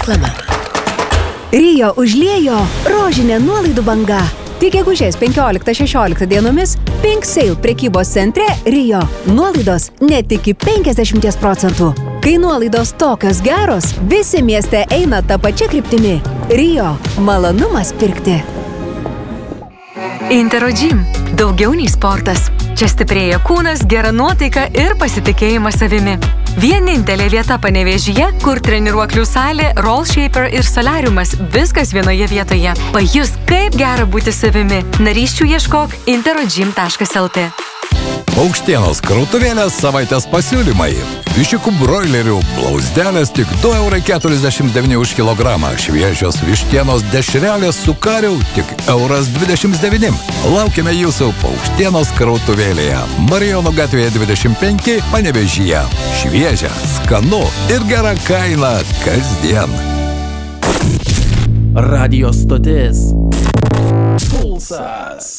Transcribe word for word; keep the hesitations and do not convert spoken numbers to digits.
Reklama. Rio užliejo rožinė nuolaidų banga. Tik gegužės penkioliktą šešioliktą dienomis Pink Sale prekybos centre Rio. Nuolaidos net iki penkiasdešimt procentų. Kai nuolaidos tokios geros, visi mieste eina tą pačią kryptimį. Rio. Malonumas pirkti. Interogym. Daugiau nei sportas. Čia stiprėja kūnas, gera nuotaika ir pasitikėjimas savimi. Vienintelė vieta Panevėžyje, kur treniruoklių salė, roll shaper ir solariumas, viskas vienoje vietoje. Pajus, kaip gera būti savimi. Narysčių ieškok interogym taškas lt. Paukštienos krautuvėlės savaitės pasiūlymai. Viščiukų broilerių blauzdelės tik du eurai keturiasdešimt devyni už kilogramą. Šviežios vištienos dešrelės su kariu tik euras dvidešimt devyni. Laukime jūsų Paukštienos krautuvėlėje. Marijonų gatvėje dvidešimt penki, Panevėžyje. Šviežia, skanu ir gera kaina kasdien. Radio stotis Pulsas.